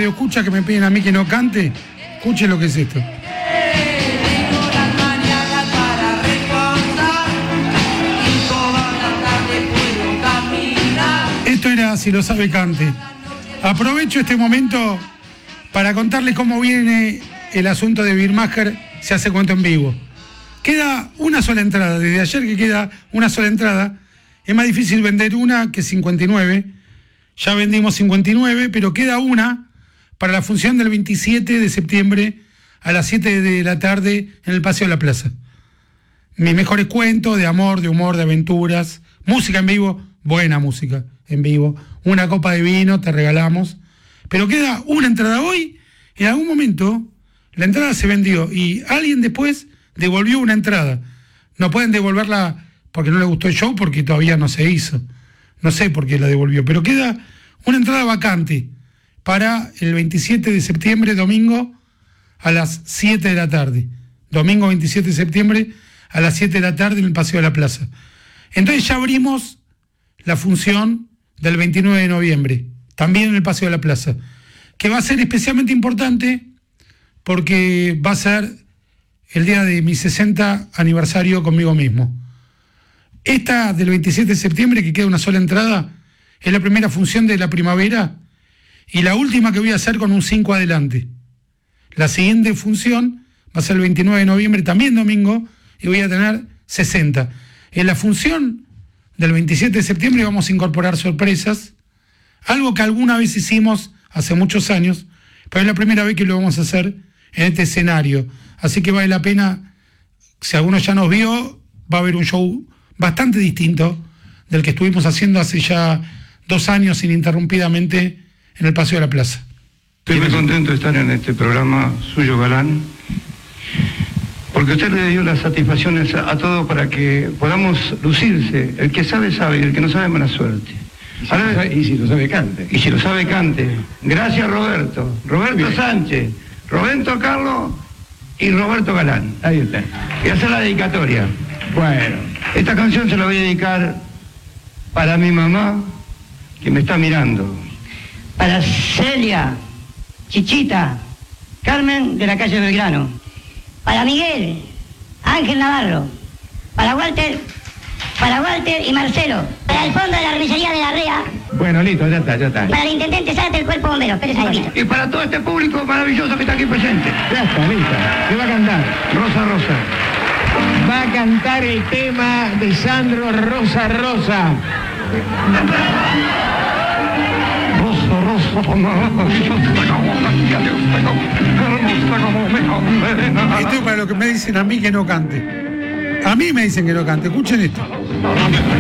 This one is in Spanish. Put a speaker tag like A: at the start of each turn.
A: radioescuchas que me piden a mí que no cante, escuchen lo que es esto. Esto era Si lo sabe, cante. Aprovecho este momento para contarles cómo viene el asunto de Beermacher Se hace cuento en vivo. Queda una sola entrada, desde ayer que queda una sola entrada. Es más difícil vender una que 59. Ya vendimos 59, pero queda una para la función del 27 de septiembre a las 7 de la tarde en el Paseo de la Plaza. Mis mejores cuentos de amor, de humor, de aventuras, música en vivo, buena música en vivo, una copa de vino te regalamos, pero queda una entrada hoy. En algún momento la entrada se vendió y alguien después devolvió una entrada. No pueden devolverla porque no le gustó el show, porque todavía no se hizo. No sé por qué la devolvió, pero queda una entrada vacante para el 27 de septiembre, domingo, a las 7 de la tarde. Domingo 27 de septiembre, a las 7 de la tarde en el Paseo de la Plaza. Entonces ya abrimos la función del 29 de noviembre, también en el Paseo de la Plaza, que va a ser especialmente importante porque va a ser el día de mi 60 aniversario conmigo mismo. Esta del 27 de septiembre, que queda una sola entrada, es la primera función de la primavera y la última que voy a hacer con un 5 adelante. La siguiente función va a ser el 29 de noviembre, también domingo, y voy a tener 60. En la función del 27 de septiembre vamos a incorporar sorpresas, algo que alguna vez hicimos hace muchos años, pero es la primera vez que lo vamos a hacer en este escenario. Así que vale la pena, si alguno ya nos vio, va a haber un show bastante distinto del que estuvimos haciendo hace ya 2 años ininterrumpidamente en el Paseo de la Plaza.
B: Estoy muy contento de estar en este programa suyo, Galán, porque usted le dio las satisfacciones a todos para que podamos lucirse. El que sabe, sabe, y el que no sabe, mala suerte.
C: Y si lo sabe, cante.
B: Y si lo sabe, cante. Gracias, Roberto. Roberto
C: Bien.
B: Sánchez, Roberto Carlos y Roberto Galán.
C: Ahí está.
B: Voy a hacer la dedicatoria.
C: Bueno,
B: Esta canción se la voy a dedicar para mi mamá, que me está mirando.
D: Para Celia, Chichita, Carmen de la calle Belgrano. Para Miguel, Ángel Navarro. Para Walter y Marcelo. Para el fondo de la remisería de la REA.
C: bueno, listo, ya está.
D: Para el intendente Zárate del Cuerpo Bombero. Espérese un poquito.
B: Y para todo este público maravilloso que está aquí presente.
C: Ya está, listo. ¿Qué va a cantar?
B: Rosa, Rosa.
C: Va a cantar el tema de Sandro Rosa Rosa.
A: Esto es para lo que me dicen a mí que no cante. A mí me dicen que no cante. Escuchen esto.